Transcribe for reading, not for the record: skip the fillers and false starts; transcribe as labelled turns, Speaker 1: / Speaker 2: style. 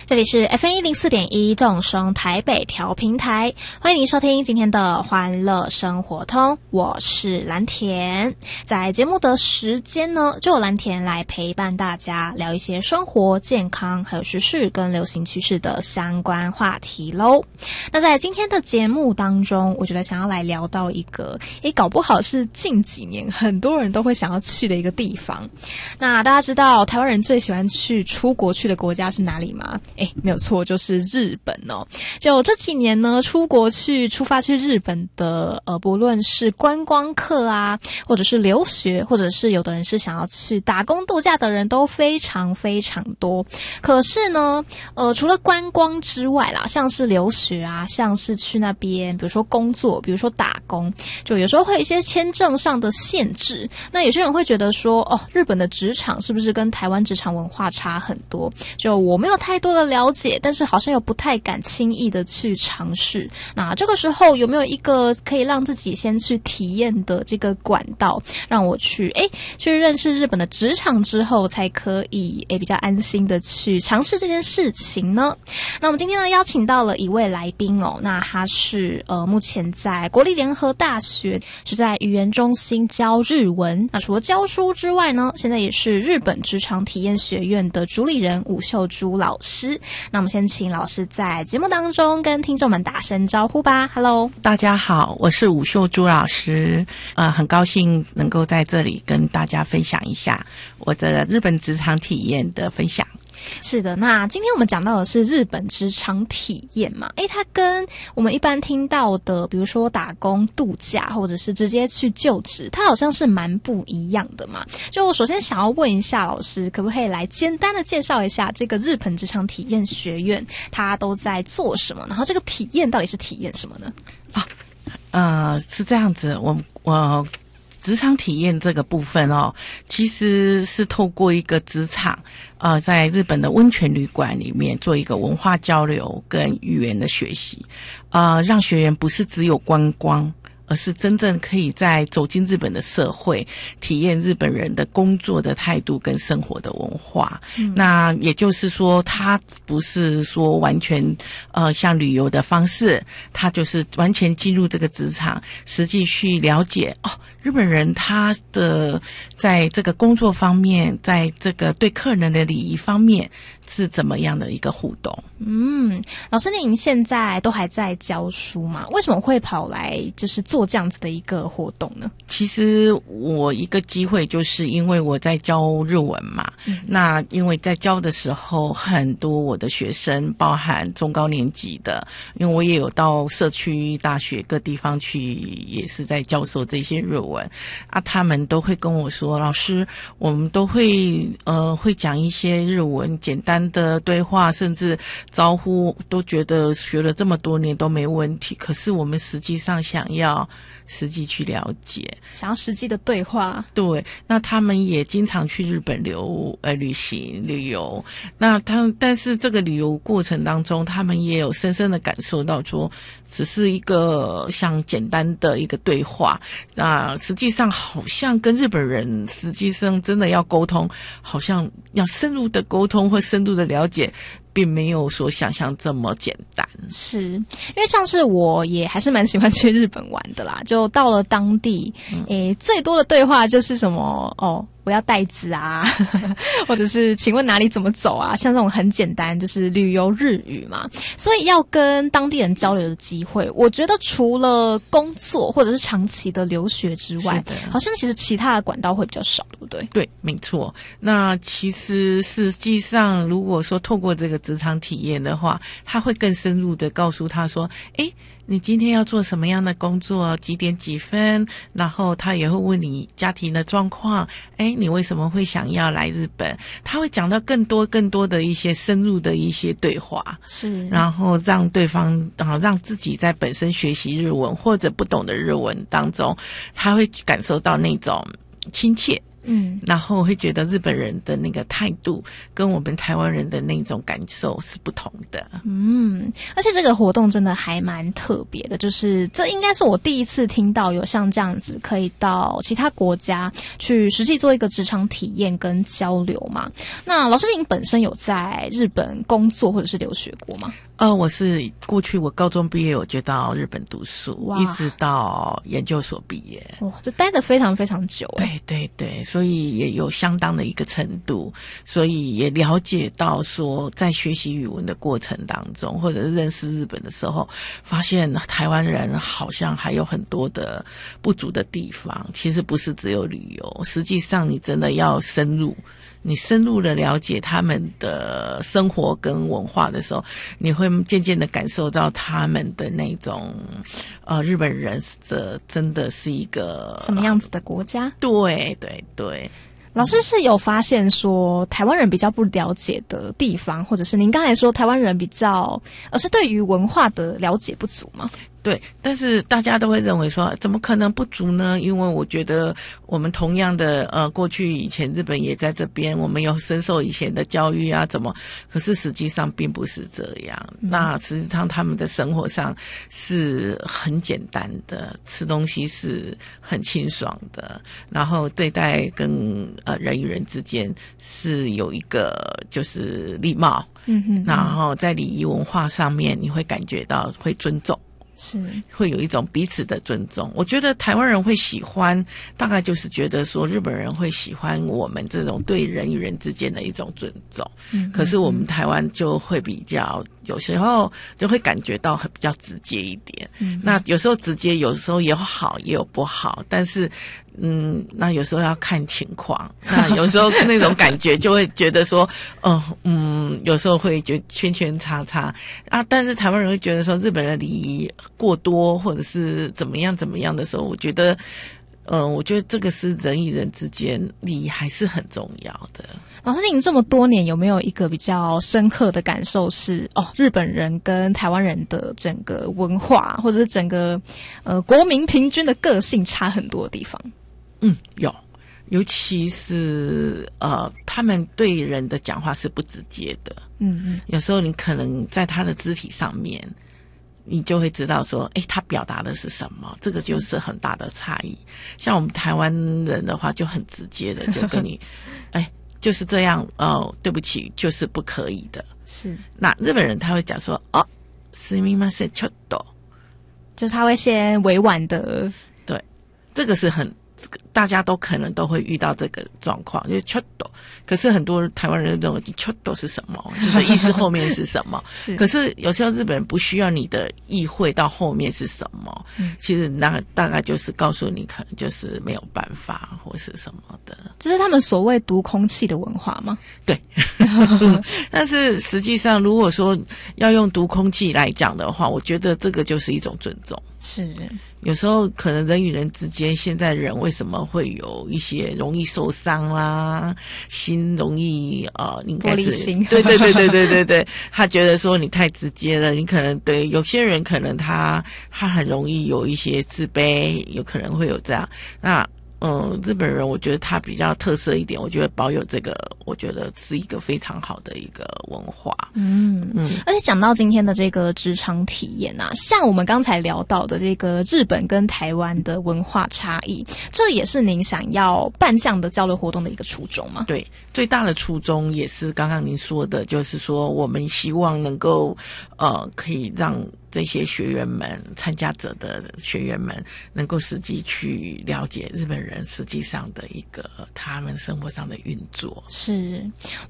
Speaker 1: 这里是 FM104.1 众生台北调频台，欢迎您收听今天的欢乐生活通，我是蓝田。在节目的时间呢，就由蓝田来陪伴大家聊一些生活、健康还有时事跟流行趋势的相关话题咯。那在今天的节目当中，我觉得想要来聊到一个搞不好是近几年很多人都会想要去的一个地方。那大家知道台湾人最喜欢出国去的国家是哪里吗？没有错，就是日本哦。就这几年呢，出发去日本的不论是观光客啊，或者是留学，或者是有的人是想要去打工度假的人都非常非常多。可是呢，除了观光之外啦，像是留学啊，像是去那边比如说工作，比如说打工，就有时候会有一些签证上的限制。那有些人会觉得说，日本的职场是不是跟台湾职场文化差很多？就我没有太多的了解，但是好像又不太敢轻易的去尝试。那这个时候有没有一个可以让自己先去体验的这个管道，让我去认识日本的职场之后，才可以比较安心的去尝试这件事情呢？那我们今天呢邀请到了一位来宾哦，那他是目前在国立联合大学是在语言中心教日文。那除了教书之外呢，现在也是日本职场体验学院的主理人武秀珠老师。那我们先请老师在节目当中跟听众们打声招呼吧。 Hello，
Speaker 2: 大家好，我是武秀珠老师，很高兴能够在这里跟大家分享一下我的日本职场体验的分享。
Speaker 1: 是的，那今天我们讲到的是日本职场体验嘛，它跟我们一般听到的比如说打工度假或者是直接去就职，它好像是蛮不一样的嘛。就我首先想要问一下老师，可不可以来简单的介绍一下这个日本职场体验学院它都在做什么，然后这个体验到底是体验什么呢？
Speaker 2: 是这样子，我职场体验这个部分其实是透过一个职场在日本的温泉旅馆里面做一个文化交流跟语言的学习，让学员不是只有观光，而是真正可以在走进日本的社会，体验日本人的工作的态度跟生活的文化。那也就是说，它不是说完全像旅游的方式，它就是完全进入这个职场，实际去了解日本人他的在这个工作方面，在这个对客人的礼仪方面是怎么样的一个互动。
Speaker 1: 老师您现在都还在教书吗？为什么会跑来就是做这样子的一个活动呢？
Speaker 2: 其实我一个机会就是因为我在教日文嘛，那因为在教的时候很多我的学生包含中高年级的，因为我也有到社区大学各地方去，也是在教授这些日文他们都会跟我说，老师我们都会讲一些日文简单的对话，甚至招呼都觉得学了这么多年都没问题，可是我们实际上想要实际去了解，
Speaker 1: 想要实际的对话。
Speaker 2: 对，那他们也经常去日本旅行旅游，但是这个旅游过程当中，他们也有深深的感受到说，只是一个像简单的一个对话，那实际上好像跟日本人实际上真的要沟通，好像要深入的沟通或深入的了解，并没有所想象这么简单。
Speaker 1: 是因为像是我也还是蛮喜欢去日本玩的啦，就到了当地最多的对话就是什么我要袋子啊或者是请问哪里怎么走啊，像这种很简单就是旅游日语嘛。所以要跟当地人交流的机会，我觉得除了工作或者是长期的留学之外，好像其实其他的管道会比较少，对不对？
Speaker 2: 对，没错。那其实实际上如果说透过这个职场体验的话，他会更深入的告诉他说，你今天要做什么样的工作，几点几分，然后他也会问你家庭的状况，你为什么会想要来日本，他会讲到更多的一些深入的一些对话，
Speaker 1: 是，
Speaker 2: 然后让对方让自己在本身学习日文或者不懂的日文当中，他会感受到那种亲切然后会觉得日本人的那个态度跟我们台湾人的那种感受是不同的。
Speaker 1: 而且这个活动真的还蛮特别的，就是这应该是我第一次听到有像这样子可以到其他国家去实际做一个职场体验跟交流嘛。那老师您本身有在日本工作或者是留学过吗？
Speaker 2: 我是过去我高中毕业我就到日本读书，一直到研究所毕业。
Speaker 1: 哇，就待得非常非常久。
Speaker 2: 对对对，所以也有相当的一个程度，所以也了解到说在学习语文的过程当中，或者是认识日本的时候，发现台湾人好像还有很多的不足的地方，其实不是只有旅游，实际上你真的要深入的了解他们的生活跟文化的时候，你会渐渐的感受到他们的那种日本人真的是一个
Speaker 1: 什么样子的国家。
Speaker 2: 对对对。
Speaker 1: 老师是有发现说台湾人比较不了解的地方，或者是您刚才说台湾人比较是对于文化的了解不足吗？
Speaker 2: 对，但是大家都会认为说怎么可能不足呢？因为我觉得我们同样的过去以前日本也在这边，我们有深受以前的教育啊可是实际上并不是这样。那实际上他们的生活上是很简单的，吃东西是很清爽的，然后对待跟人与人之间是有一个就是礼貌，然后在礼仪文化上面你会感觉到会尊重，是会有一种彼此的尊重。我觉得台湾人会喜欢，大概就是觉得说日本人会喜欢我们这种对人与人之间的一种尊重。可是我们台湾就会比较有时候就会感觉到比较直接一点。那有时候直接，有时候有好也有不好，但是那有时候要看情况。那有时候那种感觉就会觉得说有时候会就圈圈叉叉啊，但是台湾人会觉得说日本人礼仪过多或者是怎么样的时候，我觉得这个是人与人之间礼仪还是很重要的。
Speaker 1: 老师，您这么多年有没有一个比较深刻的感受是日本人跟台湾人的整个文化或者是整个国民平均的个性差很多的地方？
Speaker 2: 有，尤其是他们对人的讲话是不直接的。有时候你可能在他的肢体上面你就会知道说他表达的是什么，这个就是很大的差异。像我们台湾人的话就很直接的就跟你就是这样对不起，就是不可以的。是，那日本人他会讲说すみませんちょっと，
Speaker 1: 就是他会先委婉的。
Speaker 2: 对，这个是很大家都可能都会遇到这个状况，就是ちょっと。可是很多台湾人认为ちょっと是什么，你的意思后面是什么？是。可是有时候日本人不需要你的意会到后面是什么，其实那大概就是告诉你可能就是没有办法或是什么的。
Speaker 1: 这是他们所谓读空气的文化吗？
Speaker 2: 对。但是实际上如果说要用读空气来讲的话，我觉得这个就是一种尊重。是。有时候可能人与人之间，现在人为什么会有一些容易受伤啦，心容易应该是玻璃心，对，他觉得说你太直接了，你可能对有些人可能他很容易有一些自卑，有可能会有这样。那日本人我觉得他比较特色一点，我觉得保有这个，我觉得是一个非常好的一个文化。
Speaker 1: 而且讲到今天的这个职场体验啊，像我们刚才聊到的这个日本跟台湾的文化差异，这也是您想要办这样的交流活动的一个初衷吗？
Speaker 2: 对，最大的初衷也是刚刚您说的，就是说我们希望能够可以让这些学员们参加者的学员们能够实际去了解日本人实际上的一个他们生活上的运作。
Speaker 1: 是。